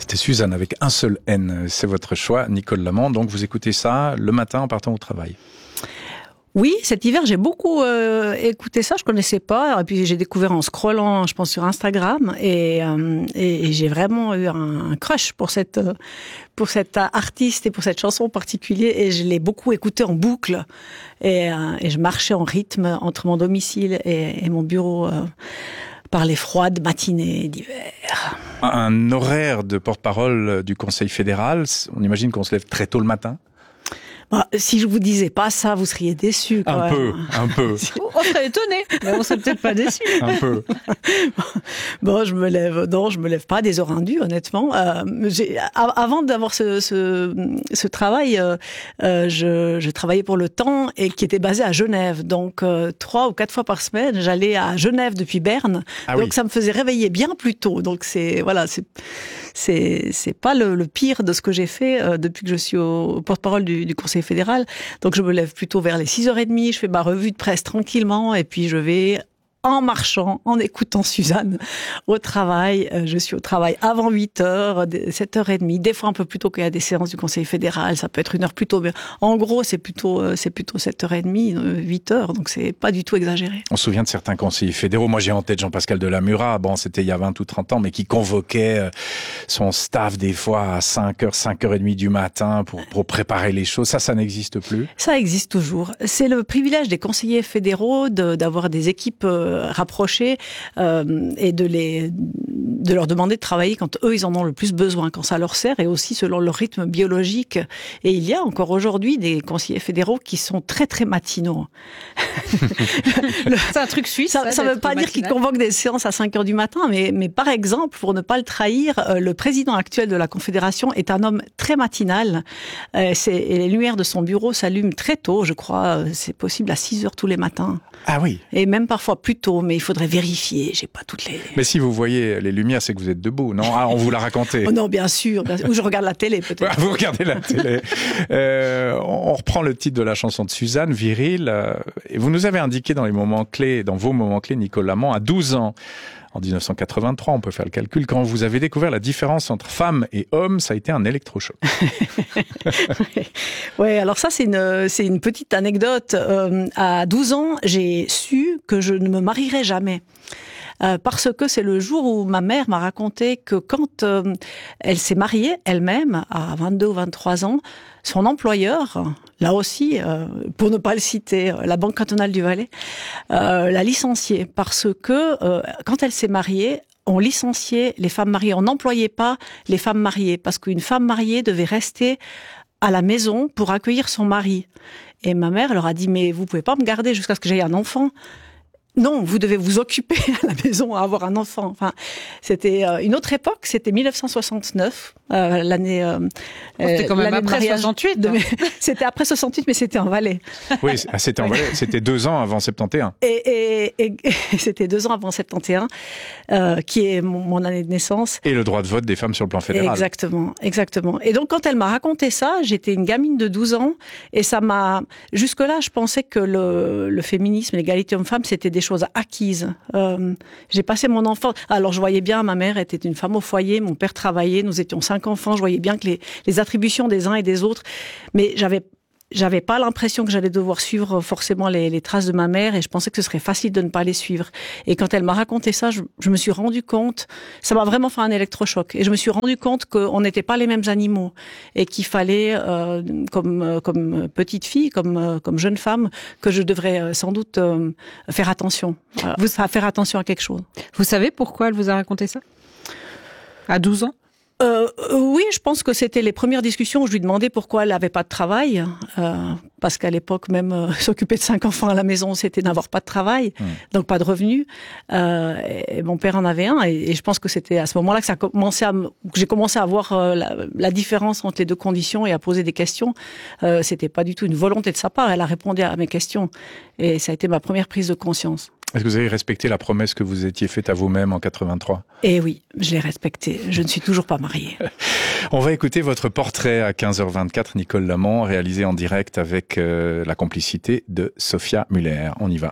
C'était Suzanne avec un seul N. C'est votre choix, Nicole Lamant. Donc vous écoutez ça le matin en partant au travail. Oui, cet hiver, j'ai beaucoup écouté ça, je connaissais pas. Et puis j'ai découvert en scrollant, je pense, sur Instagram. Et j'ai vraiment eu un crush pour cette artiste et pour cette chanson en particulier. Et je l'ai beaucoup écoutée en boucle. Et je marchais en rythme entre mon domicile et mon bureau par les froides matinées d'hiver. Un horaire de porte-parole du Conseil fédéral, on imagine qu'on se lève très tôt le matin? Bah, si je vous disais pas ça, vous seriez déçus. Un peu. On serait étonnés, mais on serait peut-être pas déçus. Un peu. Bon, je me lève pas des heures indues, honnêtement. Avant d'avoir ce travail, je travaillais pour Le Temps et qui était basé à Genève. Donc 3 ou 4 fois par semaine, j'allais à Genève depuis Berne. Ah donc oui. ça me faisait réveiller bien plus tôt. Donc c'est pas le pire de ce que j'ai fait depuis que je suis au porte-parole du Conseil fédéral. Donc je me lève plutôt vers les 6h30, je fais ma revue de presse tranquillement et puis je vais en marchant, en écoutant Suzanne au travail. Je suis au travail avant 8h, 7h30, des fois un peu plus tôt qu'il y a des séances du Conseil fédéral, ça peut être 1 heure plus tôt, mais en gros c'est plutôt 7h30, 8h, donc c'est pas du tout exagéré. On se souvient de certains conseillers fédéraux. Moi, j'ai en tête Jean-Pascal Delamura. Bon, c'était il y a 20 ou 30 ans, mais qui convoquait son staff des fois à 5h, 5h30 du matin pour préparer les choses. Ça n'existe plus. Ça existe toujours. C'est le privilège des conseillers fédéraux d'avoir des équipes rapprochées et de leur demander de travailler quand eux, ils en ont le plus besoin, quand ça leur sert, et aussi selon leur rythme biologique. Et il y a encore aujourd'hui des conseillers fédéraux qui sont très, très matinaux. C'est un truc suisse. Ça ne veut pas dire qu'ils convoquent des séances à 5h du matin, mais par exemple, pour ne pas le trahir, le président actuel de la Confédération est un homme très matinal. Et les lumières de son bureau s'allument très tôt, je crois. C'est possible à 6h tous les matins. Ah oui. Et même parfois plus tôt, mais il faudrait vérifier. J'ai pas toutes les... Mais si vous voyez les lumières, c'est que vous êtes debout, non? Ah, on vous l'a raconté. Oh non, bien sûr. Ou je regarde la télé, peut-être. Vous regardez la télé. On reprend le titre de la chanson de Suzanne, Viril. Et vous nous avez indiqué dans vos moments clés, Nicole Lamant, à 12 ans, en 1983, on peut faire le calcul, quand vous avez découvert la différence entre femme et homme, ça a été un électrochoc. Ouais, alors ça, c'est une petite anecdote. À 12 ans, j'ai su que je ne me marierais jamais. Parce que c'est le jour où ma mère m'a raconté que quand elle s'est mariée elle-même, à 22 ou 23 ans, son employeur, là aussi, pour ne pas le citer, la Banque cantonale du Valais, l'a licenciée. Parce que quand elle s'est mariée, on licenciait les femmes mariées. On n'employait pas les femmes mariées. Parce qu'une femme mariée devait rester à la maison pour accueillir son mari. Et ma mère leur a dit, mais vous pouvez pas me garder jusqu'à ce que j'aie un enfant. Non, vous devez vous occuper à la maison à avoir un enfant. Enfin, c'était une autre époque, c'était 1969, l'année. C'était quand même après 68. C'était après 68, mais c'était en Valais. Oui, c'était en Valais. C'était 2 ans avant 71. Et c'était 2 ans avant 71, qui est mon année de naissance. Et le droit de vote des femmes sur le plan fédéral. Exactement. Et donc, quand elle m'a raconté ça, j'étais une gamine de 12 ans, et ça m'a. Jusque-là, je pensais que le féminisme, l'égalité homme-femme, c'était des choses acquises. J'ai passé mon enfance. Alors je voyais bien, ma mère était une femme au foyer, mon père travaillait, nous étions 5 enfants, je voyais bien que les attributions des uns et des autres, mais j'avais pas l'impression que j'allais devoir suivre forcément les traces de ma mère, et je pensais que ce serait facile de ne pas les suivre. Et quand elle m'a raconté ça, je me suis rendu compte, ça m'a vraiment fait un électrochoc, et je me suis rendu compte qu'on n'était pas les mêmes animaux, et qu'il fallait, comme petite fille, comme jeune femme, que je devrais sans doute faire attention, faire attention à quelque chose. Vous savez pourquoi elle vous a raconté ça? À 12 ans? Oui, je pense que c'était les premières discussions où je lui demandais pourquoi elle n'avait pas de travail, parce qu'à l'époque même s'occuper de 5 enfants à la maison, c'était n'avoir pas de travail, donc pas de revenus. Et mon père en avait un, et je pense que c'était à ce moment-là que que j'ai commencé à voir la différence entre les deux conditions et à poser des questions. C'était pas du tout une volonté de sa part, elle a répondu à mes questions, et ça a été ma première prise de conscience. Est-ce que vous avez respecté la promesse que vous étiez faite à vous-même en 83? Eh oui, je l'ai respectée. Je ne suis toujours pas mariée. On va écouter votre portrait à 15h24, Nicole Lamant, réalisé en direct avec la complicité de Sophia Muller. On y va.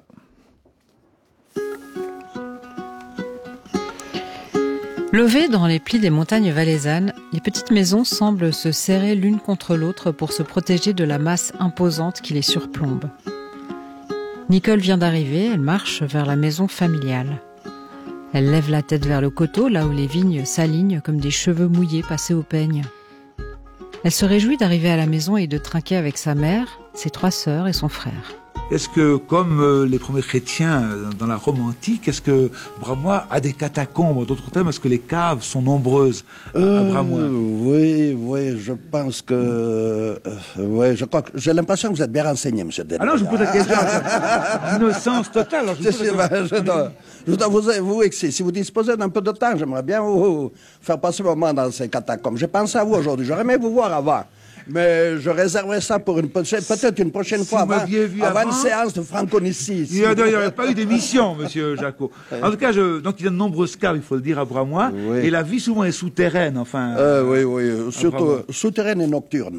Levées dans les plis des montagnes valaisannes, les petites maisons semblent se serrer l'une contre l'autre pour se protéger de la masse imposante qui les surplombe. Nicole vient d'arriver, elle marche vers la maison familiale. Elle lève la tête vers le coteau, là où les vignes s'alignent comme des cheveux mouillés passés au peigne. Elle se réjouit d'arriver à la maison et de trinquer avec sa mère, ses 3 sœurs et son frère. Est-ce que, comme les premiers chrétiens dans la Rome antique, est-ce que Bramois a des catacombes? D'autres termes, est-ce que les caves sont nombreuses à Bramois? Oui, je pense que... je crois que j'ai l'impression que vous êtes bien renseigné, monsieur Denis. Ah non, je vous pose la question. Innocence totale. Je dois vous avouer que si vous disposez d'un peu de temps, j'aimerais bien vous faire passer un moment dans ces catacombes. J'ai pensé à vous aujourd'hui, j'aurais aimé vous voir avant. Mais je réserverai ça pour peut-être une prochaine fois, avant une séance de franconicie. Il n'y a pas eu d'émission, monsieur Jacot. En tout cas, donc il y a de nombreuses caves, il faut le dire, à Bramois. Oui. Et la vie souvent est souterraine, enfin. Oui, surtout souterraine et nocturne.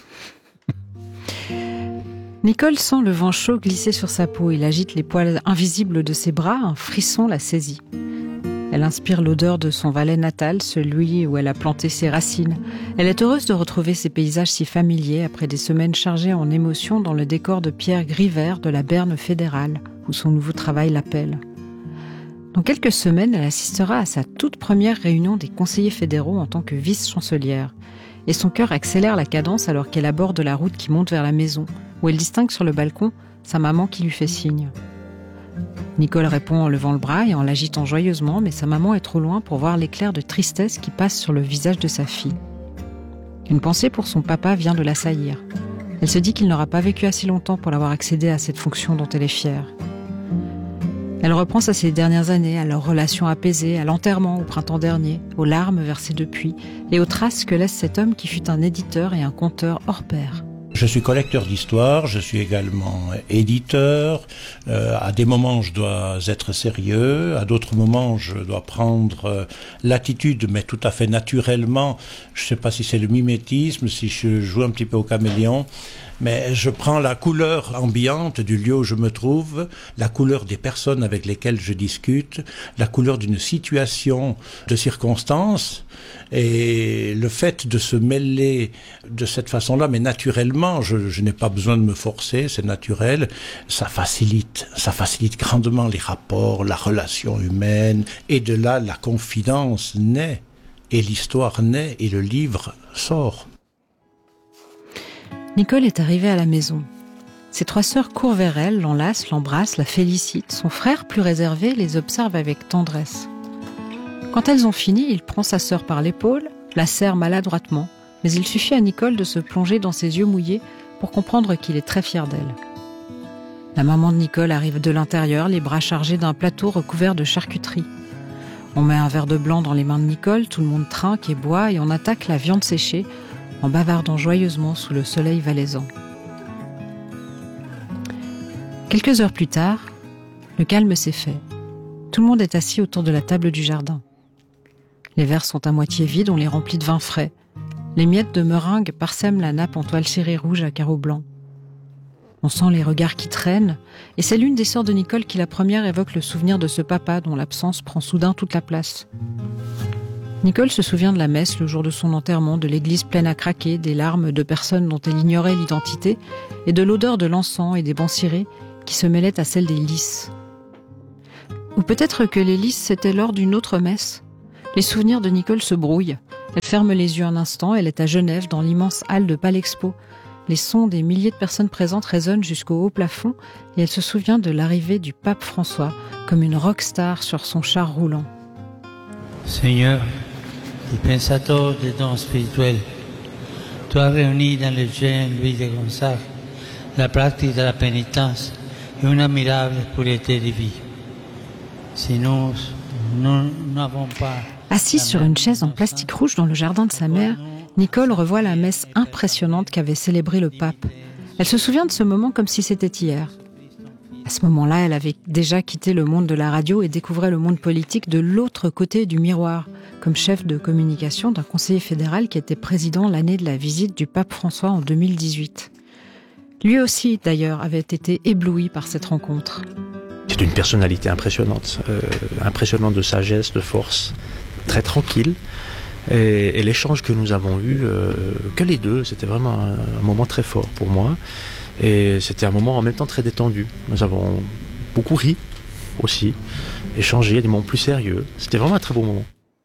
Nicole sent le vent chaud glisser sur sa peau. Il agite les poils invisibles de ses bras, un frisson la saisit. Elle inspire l'odeur de son Valais natal, celui où elle a planté ses racines. Elle est heureuse de retrouver ces paysages si familiers après des semaines chargées en émotions dans le décor de pierre gris vert de la Berne fédérale, où son nouveau travail l'appelle. Dans quelques semaines, elle assistera à sa toute première réunion des conseillers fédéraux en tant que vice-chancelière. Et son cœur accélère la cadence alors qu'elle aborde la route qui monte vers la maison, où elle distingue sur le balcon sa maman qui lui fait signe. Nicole répond en levant le bras et en l'agitant joyeusement, mais sa maman est trop loin pour voir l'éclair de tristesse qui passe sur le visage de sa fille. Une pensée pour son papa vient de l'assaillir. Elle se dit qu'il n'aura pas vécu assez longtemps pour l'avoir accédé à cette fonction dont elle est fière. Elle repense à ses dernières années, à leur relation apaisée, à l'enterrement au printemps dernier, aux larmes versées depuis et aux traces que laisse cet homme qui fut un éditeur et un conteur hors pair. Je suis collecteur d'histoire, je suis également éditeur. À des moments, je dois être sérieux. À d'autres moments, je dois prendre l'attitude, mais tout à fait naturellement. Je ne sais pas si c'est le mimétisme, si je joue un petit peu au caméléon. Mais je prends la couleur ambiante du lieu où je me trouve, la couleur des personnes avec lesquelles je discute, la couleur d'une situation de circonstance, et le fait de se mêler de cette façon-là, mais naturellement, je n'ai pas besoin de me forcer, c'est naturel, ça facilite grandement les rapports, la relation humaine, et de là, la confidence naît, et l'histoire naît, et le livre sort. Nicole est arrivée à la maison. Ses 3 sœurs courent vers elle, l'enlacent, l'embrassent, la félicitent. Son frère, plus réservé, les observe avec tendresse. Quand elles ont fini, il prend sa sœur par l'épaule, la serre maladroitement, mais il suffit à Nicole de se plonger dans ses yeux mouillés pour comprendre qu'il est très fier d'elle. La maman de Nicole arrive de l'intérieur, les bras chargés d'un plateau recouvert de charcuterie. On met un verre de blanc dans les mains de Nicole, tout le monde trinque et boit et on attaque la viande séchée, en bavardant joyeusement sous le soleil valaisan. Quelques heures plus tard, le calme s'est fait. Tout le monde est assis autour de la table du jardin. Les verres sont à moitié vides, on les remplit de vin frais. Les miettes de meringue parsèment la nappe en toile cirée rouge à carreaux blancs. On sent les regards qui traînent, et c'est l'une des sœurs de Nicole qui la première évoque le souvenir de ce papa dont l'absence prend soudain toute la place. Nicole se souvient de la messe le jour de son enterrement, de l'église pleine à craquer, des larmes de personnes dont elle ignorait l'identité et de l'odeur de l'encens et des bancs cirés qui se mêlaient à celle des lys. Ou peut-être que les lys, c'était lors d'une autre messe. Les souvenirs de Nicole se brouillent. Elle ferme les yeux un instant, elle est à Genève, dans l'immense halle de Palexpo. Les sons des milliers de personnes présentes résonnent jusqu'au haut plafond et elle se souvient de l'arrivée du pape François comme une rockstar sur son char roulant. Seigneur, il pensateur des dons spirituels, tu as réuni dans le jeune Louis de Gonzague la pratique de la pénitence et une admirable pureté de vie. Si nous n'avons pas... Assise sur une chaise en plastique rouge dans le jardin de sa mère, Nicole revoit la messe impressionnante qu'avait célébrée le pape. Elle se souvient de ce moment comme si c'était hier. À ce moment-là, elle avait déjà quitté le monde de la radio et découvrait le monde politique de l'autre côté du miroir, comme chef de communication d'un conseiller fédéral qui était président l'année de la visite du pape François en 2018. Lui aussi, d'ailleurs, avait été ébloui par cette rencontre. C'est une personnalité impressionnante, impressionnante de sagesse, de force, très tranquille. Et l'échange que nous avons eu, que les deux, c'était vraiment un moment très fort pour moi. Et c'était un moment en même temps très détendu. Nous avons beaucoup ri aussi, échangé, des moments plus sérieux. C'était vraiment un très beau moment.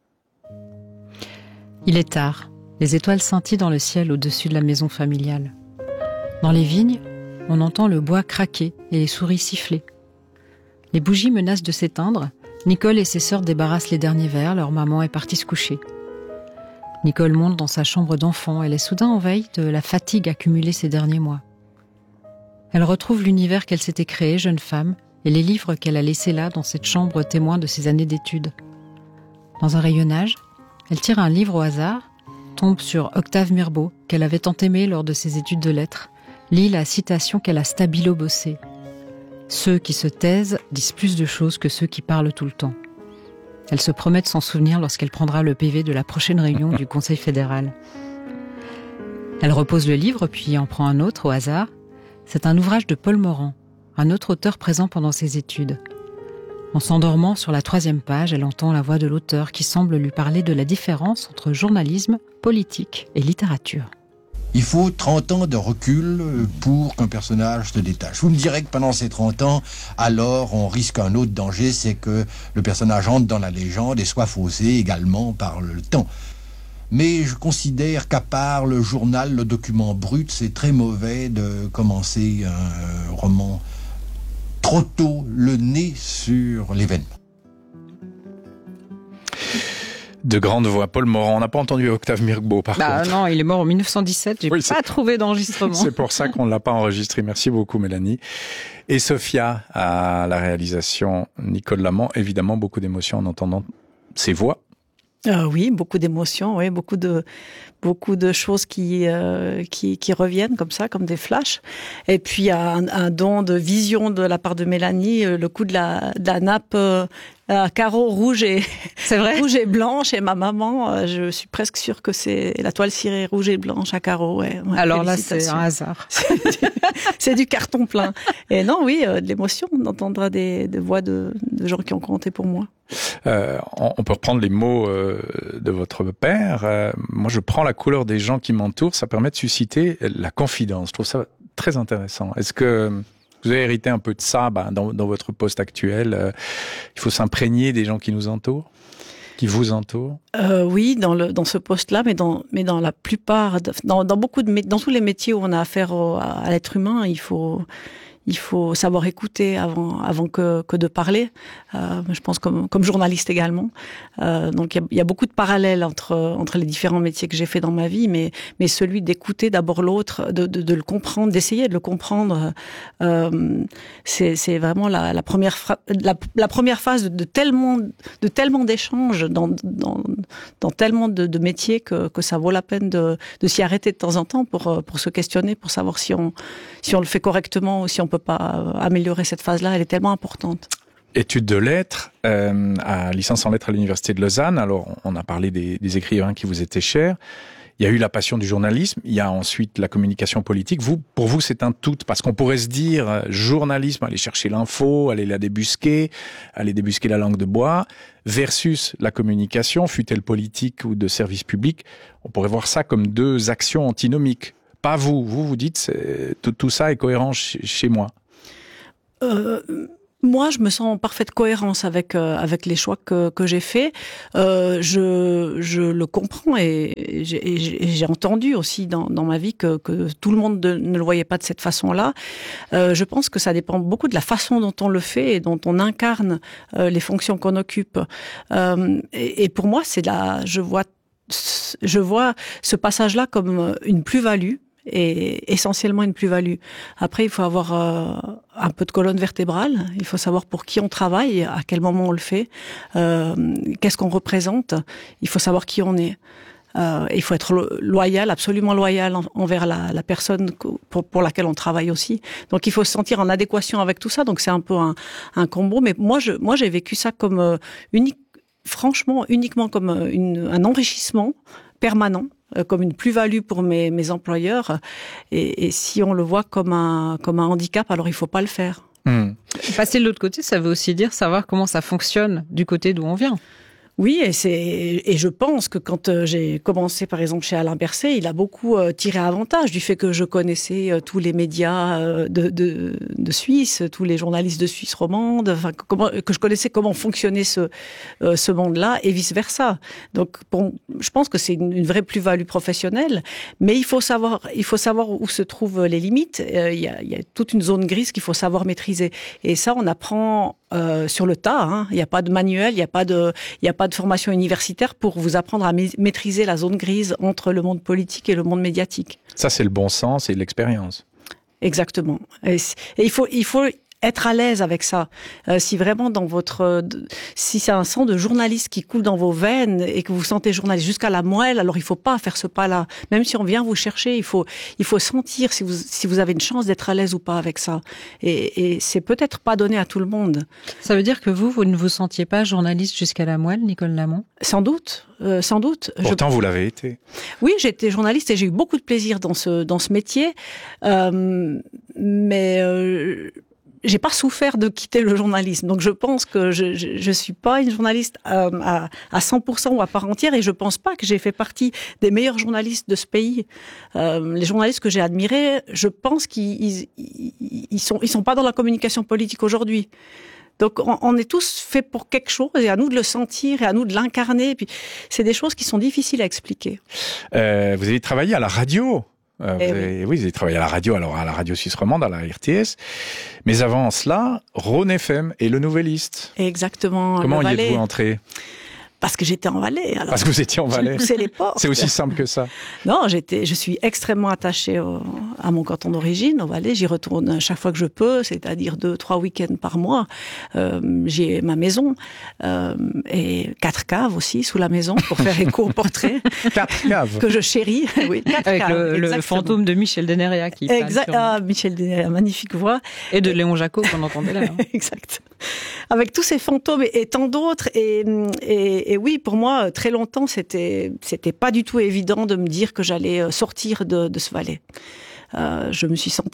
Il est tard. Les étoiles scintillent dans le ciel au-dessus de la maison familiale. Dans les vignes, on entend le bois craquer et les souris siffler. Les bougies menacent de s'éteindre. Nicole et ses sœurs débarrassent les derniers verres. Leur maman est partie se coucher. Nicole monte dans sa chambre d'enfant. Elle est soudain en veille de la fatigue accumulée ces derniers mois. Elle retrouve l'univers qu'elle s'était créé, jeune femme, et les livres qu'elle a laissés là, dans cette chambre témoin de ses années d'études. Dans un rayonnage, elle tire un livre au hasard, tombe sur Octave Mirbeau, qu'elle avait tant aimé lors de ses études de lettres, lit la citation qu'elle a stabilo-bossée. « Ceux qui se taisent disent plus de choses que ceux qui parlent tout le temps. » Elle se promet de s'en souvenir lorsqu'elle prendra le PV de la prochaine réunion du Conseil fédéral. Elle repose le livre, puis en prend un autre au hasard. C'est un ouvrage de Paul Morand, un autre auteur présent pendant ses études. En s'endormant sur la 3e page, elle entend la voix de l'auteur qui semble lui parler de la différence entre journalisme, politique et littérature. Il faut 30 ans de recul pour qu'un personnage se détache. Vous me direz que pendant ces 30 ans, alors on risque un autre danger, c'est que le personnage entre dans la légende et soit faussé également par le temps. Mais je considère qu'à part le journal, le document brut, c'est très mauvais de commencer un roman trop tôt, le nez sur l'événement. De grande voix, Paul Morand. On n'a pas entendu Octave Mirbeau, par contre. Non, il est mort en 1917. J'ai pas trouvé d'enregistrement. C'est pour ça qu'on ne l'a pas enregistré. Merci beaucoup, Mélanie. Et Sophia, à la réalisation, Nicole Lamant. Évidemment, beaucoup d'émotions en entendant ces voix. Oui, beaucoup d'émotions, oui, beaucoup de choses qui reviennent comme ça, comme des flashs. Et puis un don de vision de la part de Mélanie, le coup de la nappe à carreaux rouge et c'est vrai, rouge et blanche. Et ma maman, je suis presque sûre que c'est la toile cirée rouge et blanche à carreaux. Ouais, alors là, c'est un hasard. C'est du carton plein. Et non, oui, de l'émotion d'entendre des voix de gens qui ont compté pour moi. On peut reprendre les mots de votre père. Moi, je prends la couleur des gens qui m'entourent. Ça permet de susciter la confidence. Je trouve ça très intéressant. Est-ce que vous avez hérité un peu de ça dans votre poste actuel? Il faut s'imprégner des gens qui nous entourent, qui vous entourent? Oui, dans ce poste-là, mais dans la plupart, dans tous les métiers où on a affaire à l'être humain, il faut savoir écouter avant que de parler. Je pense comme journaliste également. Donc il y a beaucoup de parallèles entre les différents métiers que j'ai fait dans ma vie, mais celui d'écouter d'abord l'autre, de le comprendre, d'essayer de le comprendre, c'est vraiment la première phase de tellement d'échanges dans tellement de métiers que ça vaut la peine de s'y arrêter de temps en temps pour se questionner, pour savoir si on le fait correctement ou si on peut pas améliorer cette phase-là. Elle est tellement importante. Études de lettres, licence en lettres à l'Université de Lausanne. Alors, on a parlé des écrivains qui vous étaient chers. Il y a eu la passion du journalisme. Il y a ensuite la communication politique. Pour vous, c'est un tout. Parce qu'on pourrait se dire, journalisme, aller chercher l'info, aller la débusquer, aller débusquer la langue de bois, versus la communication, fût-elle politique ou de service public. On pourrait voir ça comme deux actions antinomiques. Pas vous. Vous dites, tout ça est cohérent chez moi. Moi, je me sens en parfaite cohérence avec les choix que j'ai faits. Je le comprends et j'ai entendu aussi dans ma vie que tout le monde ne le voyait pas de cette façon-là. Je pense que ça dépend beaucoup de la façon dont on le fait et dont on incarne les fonctions qu'on occupe. Et pour moi, je vois ce passage-là comme une plus-value. Et essentiellement une plus-value. Après, il faut avoir un peu de colonne vertébrale. Il faut savoir pour qui on travaille, à quel moment on le fait, qu'est-ce qu'on représente. Il faut savoir qui on est. Il faut être loyal, absolument loyal envers la personne pour laquelle on travaille aussi. Donc, il faut se sentir en adéquation avec tout ça. Donc, c'est un peu un combo. Mais moi, j'ai vécu ça comme uniquement comme un enrichissement permanent, comme une plus-value pour mes employeurs. Et si on le voit comme un handicap, alors il faut pas le faire. Passer de l'autre côté, ça veut aussi dire savoir comment ça fonctionne du côté d'où on vient. Oui, et je pense que quand j'ai commencé, par exemple, chez Alain Berset, il a beaucoup tiré avantage du fait que je connaissais tous les médias de Suisse, tous les journalistes de Suisse romande, enfin, que je connaissais comment fonctionnait ce monde-là, et vice-versa. Donc, je pense que c'est une vraie plus-value professionnelle, mais il faut savoir où se trouvent les limites. Il y a toute une zone grise qu'il faut savoir maîtriser. Et ça, on apprend sur le tas. Hein. Il n'y a pas de manuel, il n'y a pas de formation universitaire pour vous apprendre à maîtriser la zone grise entre le monde politique et le monde médiatique. Ça, c'est le bon sens et l'expérience. Exactement. Et il faut être à l'aise avec ça. Si vraiment si c'est un sang de journaliste qui coule dans vos veines et que vous sentez journaliste jusqu'à la moelle, alors il faut pas faire ce pas-là. Même si on vient vous chercher, il faut sentir si vous avez une chance d'être à l'aise ou pas avec ça. Et c'est peut-être pas donné à tout le monde. Ça veut dire que vous ne vous sentiez pas journaliste jusqu'à la moelle, Nicole Lamont ? Sans doute. Pourtant, vous l'avez été. Oui, j'ai été journaliste et j'ai eu beaucoup de plaisir dans ce métier. Mais j'ai pas souffert de quitter le journalisme. Donc je pense que je suis pas une journaliste à 100% ou à part entière, et je pense pas que j'ai fait partie des meilleurs journalistes de ce pays. Les journalistes que j'ai admirés, je pense qu'ils sont pas dans la communication politique aujourd'hui. Donc on est tous faits pour quelque chose, et à nous de le sentir et à nous de l'incarner. Et puis c'est des choses qui sont difficiles à expliquer. Vous avez travaillé à la radio. Oui, vous avez travaillé à la radio, alors à la radio suisse romande, à la RTS. Mais avant cela, Rhône FM et le Nouvelliste. Exactement. Comment y êtes-vous entré ? Parce que j'étais en Valais. Alors, parce que vous étiez en Valais. C'est les portes. C'est aussi simple que ça. Non, je suis extrêmement attachée à mon canton d'origine, au Valais. J'y retourne chaque fois que je peux, c'est-à-dire 2-3 week-ends par mois. J'ai ma maison et 4 caves aussi sous la maison pour faire écho au portrait. 4 caves que je chéris. Oui, 4 avec caves. Le fantôme de Michel Deneria qui parle. Michel Deneria, magnifique voix. Et de Léon Jacquot qu'on entendait là. Hein. Exact. Avec tous ces fantômes et tant d'autres. Et oui, pour moi, très longtemps, c'était pas du tout évident de me dire que j'allais sortir de ce Valais. Je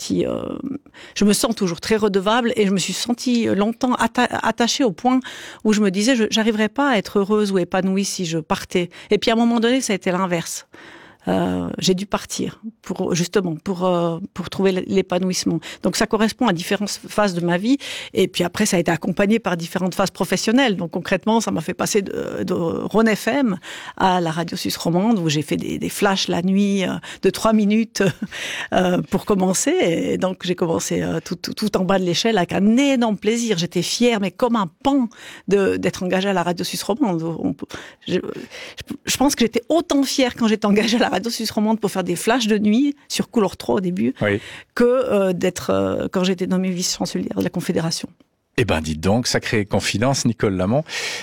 me sens toujours très redevable, et je me suis sentie longtemps attachée au point où je me disais, j'arriverais pas à être heureuse ou épanouie si je partais. Et puis à un moment donné, ça a été l'inverse. J'ai dû partir pour trouver l'épanouissement. Donc ça correspond à différentes phases de ma vie, et puis après ça a été accompagné par différentes phases professionnelles. Donc concrètement, ça m'a fait passer de Rhône FM à la radio suisse romande, où j'ai fait des flashs la nuit de 3 minutes pour commencer. Et donc j'ai commencé tout en bas de l'échelle avec un énorme plaisir. J'étais fière, mais comme un pan d'être engagée à la radio suisse romande. Je pense que j'étais autant fière quand j'étais engagée à la radio suisse romande pour faire des flashs de nuit sur Couleur 3 au début, oui, que d'être quand j'étais nommée vice-chancelière de la Confédération. Eh ben, dites donc, sacrée confidence, Nicole Lamont.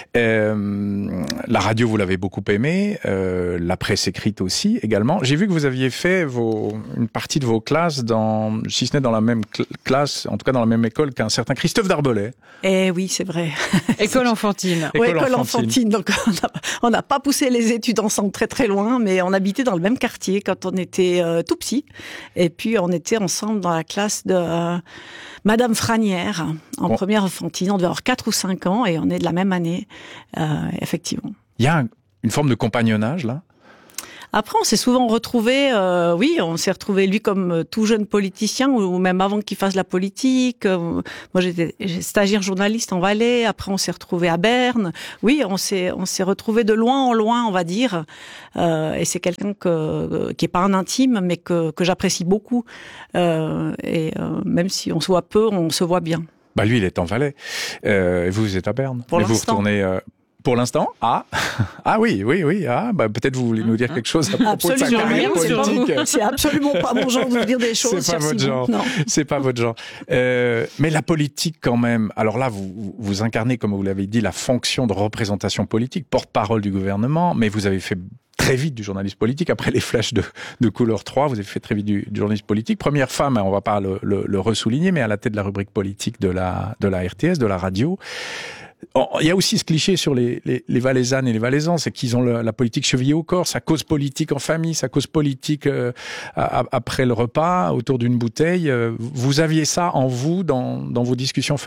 La radio, vous l'avez beaucoup aimée, la presse écrite aussi, également. J'ai vu que vous aviez fait une partie de vos classes si ce n'est dans la même classe, en tout cas dans la même école qu'un certain Christophe Darbelet. Eh oui, c'est vrai. École enfantine. Oui, école enfantine. Donc, on n'a pas poussé les études ensemble très très loin, mais on habitait dans le même quartier quand on était tout petit. Et puis, on était ensemble dans la classe de Madame Franière, en première enfantine. On devait avoir 4 ou 5 ans, et on est de la même année, effectivement. Il y a une forme de compagnonnage, là ? Après, on s'est souvent retrouvés, on s'est retrouvés, lui comme tout jeune politicien, ou même avant qu'il fasse la politique. Moi, j'étais stagiaire journaliste en Valais. Après, on s'est retrouvés à Berne. Oui, on s'est retrouvés de loin en loin, on va dire. Et c'est quelqu'un qui est pas un intime, mais que j'apprécie beaucoup. Même si on se voit peu, on se voit bien. Bah, lui, il est en Valais. Vous êtes à Berne. Pour l'instant. Vous retournez... Pour l'instant, oui. Peut-être vous voulez nous dire quelque chose à propos de sa carrière politique. C'est absolument pas mon genre de vous dire des choses. C'est pas votre genre. Non. C'est pas votre genre. Mais la politique, quand même. Alors là, vous incarnez, comme vous l'avez dit, la fonction de représentation politique, porte-parole du gouvernement. Mais vous avez fait très vite du journalisme politique. Après les flashs de Couleur 3, vous avez fait très vite du journalisme politique. Première femme, on va pas le ressouligner, mais à la tête de la rubrique politique de la RTS, de la radio. Il y a aussi ce cliché sur les Valaisannes et les Valaisans, c'est qu'ils ont la politique chevillée au corps, sa cause politique en famille, sa cause politique après le repas, autour d'une bouteille. Vous aviez ça en vous dans vos discussions familiales ?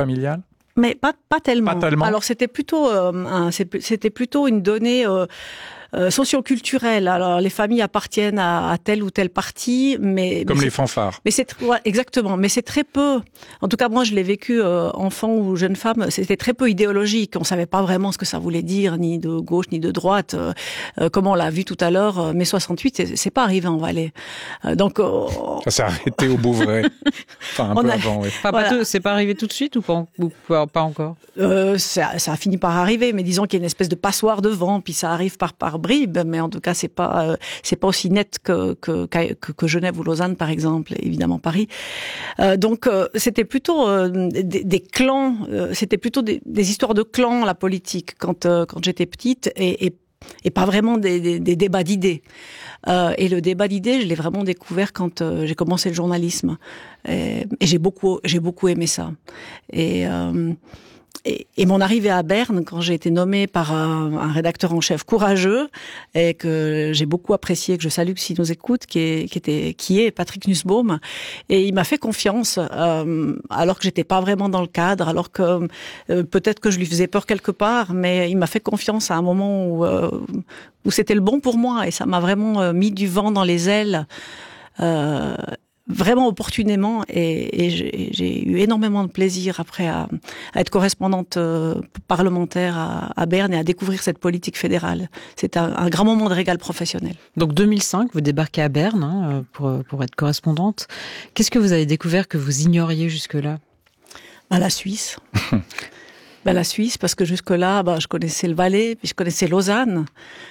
Mais pas tellement. Pas tellement. Alors c'était plutôt une donnée socioculturelle. Alors les familles appartiennent à telle ou telle partie, mais Comme les fanfares. Mais exactement. Mais c'est très peu. En tout cas, moi, je l'ai vécu enfant ou jeune femme. C'était très peu idéologique. On savait pas vraiment ce que ça voulait dire, ni de gauche ni de droite. Comme on l'a vu tout à l'heure, mai 68, c'est pas arrivé en Valais. Donc ça s'est arrêté au Bouvray. Enfin, un peu avant. Oui. Voilà. C'est pas arrivé tout de suite ou pas encore? Ça a fini par arriver, mais disons qu'il y a une espèce de passoire devant, puis ça arrive par bribes, mais en tout cas c'est pas aussi net que Genève ou Lausanne par exemple, évidemment Paris. Donc c'était plutôt des clans, c'était plutôt des histoires de clans, la politique quand j'étais petite, et pas vraiment des débats d'idées. Et le débat d'idées, je l'ai vraiment découvert quand j'ai commencé le journalisme, et j'ai beaucoup aimé ça. Et mon arrivée à Berne, quand j'ai été nommée par un rédacteur en chef courageux et que j'ai beaucoup apprécié, que je salue s'il nous écoute, qui est Patrick Nussbaum, et il m'a fait confiance alors que j'étais pas vraiment dans le cadre, alors que peut-être que je lui faisais peur quelque part, mais il m'a fait confiance à un moment où c'était le bon pour moi, et ça m'a vraiment mis du vent dans les ailes. Vraiment opportunément, et j'ai eu énormément de plaisir après à être correspondante parlementaire à Berne et à découvrir cette politique fédérale. C'est un grand moment de régal professionnel. Donc 2005, vous débarquez à Berne pour être correspondante. Qu'est-ce que vous avez découvert que vous ignoriez jusque-là? La Suisse. La Suisse, parce que jusque-là, je connaissais le Valais, puis je connaissais Lausanne,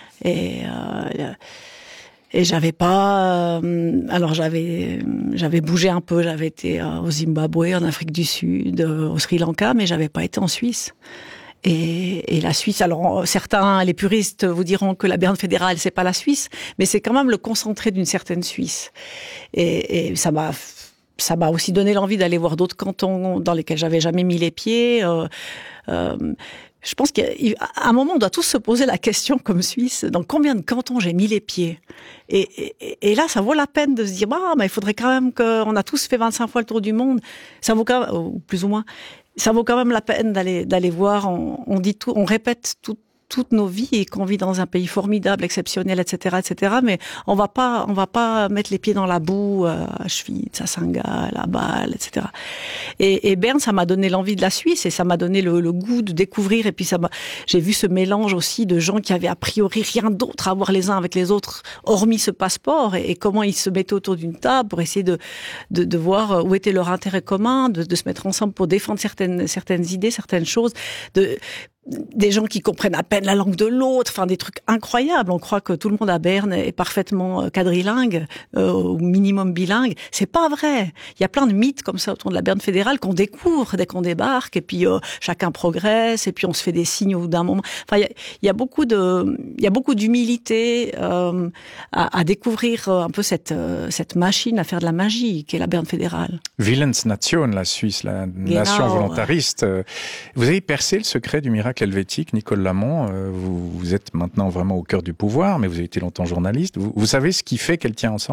et j'avais pas, alors j'avais bougé un peu, j'avais été au Zimbabwe, en Afrique du Sud, au Sri Lanka, mais j'avais pas été en Suisse. Et la Suisse, alors certains, les puristes, vous diront que la Berne fédérale, c'est pas la Suisse, mais c'est quand même le concentré d'une certaine Suisse. Et ça m'a aussi donné l'envie d'aller voir d'autres cantons dans lesquels j'avais jamais mis les pieds. Je pense qu'à un moment, on doit tous se poser la question, comme Suisse, dans combien de cantons j'ai mis les pieds. Et là, ça vaut la peine de se dire, il faudrait quand même qu'on a tous fait 25 fois le tour du monde. Ça vaut quand même, ou plus ou moins, ça vaut quand même la peine d'aller voir. On dit tout, on répète toutes nos vies, et qu'on vit dans un pays formidable, exceptionnel, etc., etc. Mais on va pas mettre les pieds dans la boue à Schwyz, à Saint-Gall, à Bâle, etc. Et Berne, ça m'a donné l'envie de la Suisse, et ça m'a donné le goût de découvrir. Et puis j'ai vu ce mélange aussi de gens qui avaient a priori rien d'autre à voir les uns avec les autres, hormis ce passeport, et comment ils se mettaient autour d'une table pour essayer de voir où était leur intérêt commun, de se mettre ensemble pour défendre certaines idées, certaines choses, des gens qui comprennent à peine la langue de l'autre, enfin des trucs incroyables. On croit que tout le monde à Berne est parfaitement quadrilingue, au minimum bilingue. C'est pas vrai. Il y a plein de mythes comme ça autour de la Berne fédérale qu'on découvre dès qu'on débarque, et puis chacun progresse, et puis on se fait des signes au bout d'un moment. Enfin, il y a beaucoup d'humilité à découvrir un peu cette machine à faire de la magie qu'est la Berne fédérale. Willensnation, la Suisse, la nation volontariste. Vous avez percé le secret du miracle helvétique, Nicole Lamont. Vous êtes maintenant vraiment au cœur du pouvoir, mais vous avez été longtemps journaliste. Vous savez ce qui fait qu'elle tient ensemble ?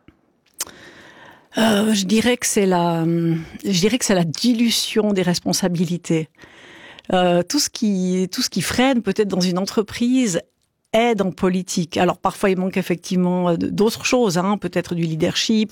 Je dirais que c'est la dilution des responsabilités. Tout ce qui freine peut-être dans une entreprise aide en politique. Alors parfois il manque effectivement d'autres choses, peut-être du leadership.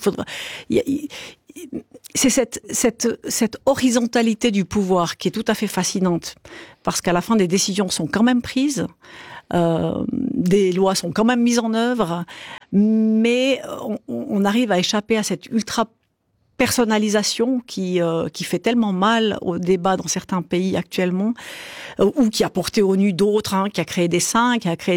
C'est cette horizontalité du pouvoir qui est tout à fait fascinante, parce qu'à la fin des décisions sont quand même prises, des lois sont quand même mises en œuvre, mais on arrive à échapper à cette ultra personnalisation qui fait tellement mal au débat dans certains pays actuellement, ou qui a porté au nu d'autres, qui a créé des saints, qui a créé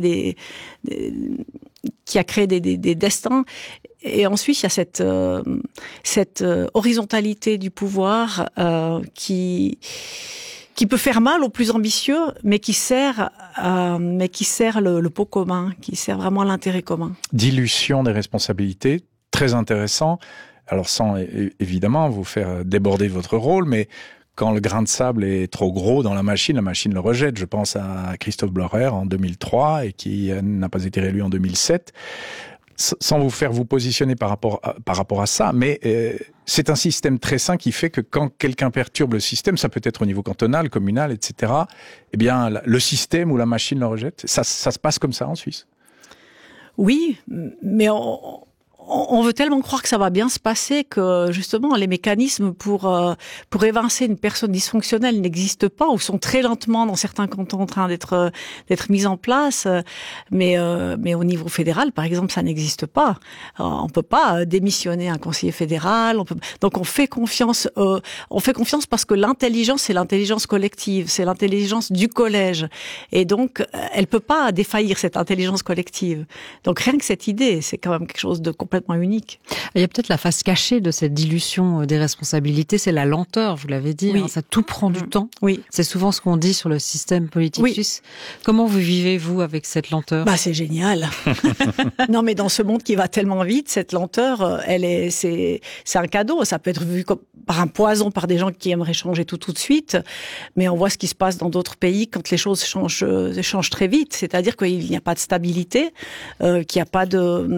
des destins. Et ensuite, il y a cette horizontalité du pouvoir qui peut faire mal aux plus ambitieux, mais qui sert le pot commun, qui sert vraiment à l'intérêt commun. Dilution des responsabilités, très intéressant. Alors sans évidemment vous faire déborder votre rôle, mais quand le grain de sable est trop gros dans la machine le rejette. Je pense à Christophe Blocher en 2003 et qui n'a pas été réélu en 2007. sans vous faire vous positionner par rapport à ça, mais c'est un système très sain qui fait que quand quelqu'un perturbe le système, ça peut être au niveau cantonal, communal, etc., eh bien, le système ou la machine le rejette. Ça se passe comme ça en Suisse. Oui, mais on veut tellement croire que ça va bien se passer que justement les mécanismes pour évincer une personne dysfonctionnelle n'existent pas ou sont très lentement dans certains cantons en train d'être mis en place. Mais au niveau fédéral, par exemple, ça n'existe pas. On peut pas démissionner un conseiller fédéral. Donc on fait confiance parce que l'intelligence, c'est l'intelligence collective, c'est l'intelligence du collège, et donc elle peut pas défaillir, cette intelligence collective. Donc rien que cette idée, c'est quand même quelque chose de complètement unique. Il y a peut-être la face cachée de cette dilution des responsabilités, c'est la lenteur, vous l'avez dit, oui. Ça tout prend du temps. Oui. C'est souvent ce qu'on dit sur le système politique suisse. Comment vous vivez-vous avec cette lenteur ? C'est génial. Non, mais dans ce monde qui va tellement vite, cette lenteur, c'est un cadeau. Ça peut être vu comme par un poison par des gens qui aimeraient changer tout de suite, mais on voit ce qui se passe dans d'autres pays quand les choses changent très vite. C'est-à-dire qu'il n'y a pas de stabilité, qu'il n'y a pas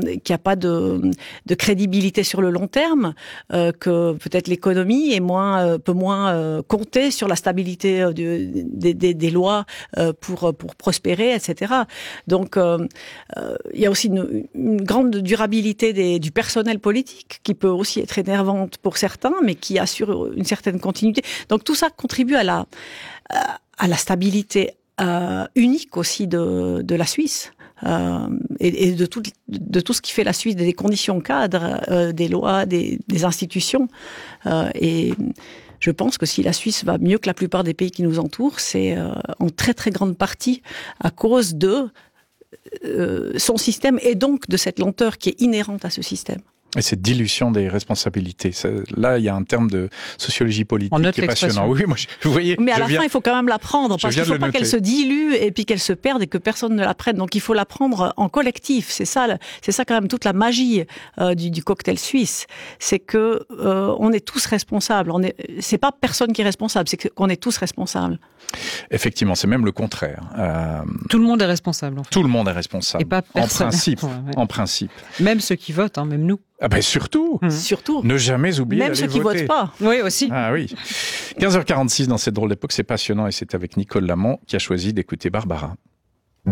de crédibilité sur le long terme, que peut-être l'économie peut moins compter sur la stabilité des lois pour prospérer, etc. Donc il y a aussi une grande durabilité du personnel politique qui peut aussi être énervante pour certains, mais qui assure une certaine continuité. Donc tout ça contribue à la stabilité unique aussi de la Suisse. Et de tout ce qui fait la Suisse, des conditions cadres, des lois, des institutions. Et je pense que si la Suisse va mieux que la plupart des pays qui nous entourent, c'est en très très grande partie à cause de son système et donc de cette lenteur qui est inhérente à ce système. Et cette dilution des responsabilités. Là, il y a un terme de sociologie politique qui est passionnant. Oui, moi, vous voyez. Mais à la fin, il faut quand même l'apprendre, parce qu'il ne faut pas qu'elle se dilue et puis qu'elle se perde et que personne ne l'apprenne. Donc, il faut l'apprendre en collectif. C'est ça quand même toute la magie du cocktail suisse. C'est que on est tous responsables. C'est pas personne qui est responsable, c'est qu'on est tous responsables. Effectivement, c'est même le contraire. Tout le monde est responsable. En fait. Tout le monde est responsable. Et pas personne. En principe. Même ceux qui votent, même nous. Ah ben surtout. Ne jamais oublier même ceux qui votent pas. Oui, aussi. Ah oui. 15h46 dans cette drôle d'époque, c'est passionnant et c'est avec Nicole Lamont qui a choisi d'écouter Barbara.